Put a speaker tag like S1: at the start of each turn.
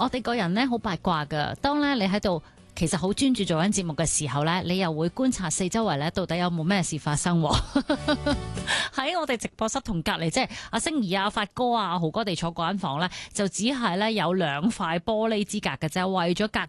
S1: 我哋個人咧好八卦噶，當咧你喺度其實好專注做緊節目嘅時候咧，你又會觀察四周圍咧到底有冇咩事發生。喺我哋直播室同隔離，即係阿星兒啊、發哥啊、豪哥哋坐嗰間房咧，就只係咧有2塊玻璃之隔嘅啫，為咗隔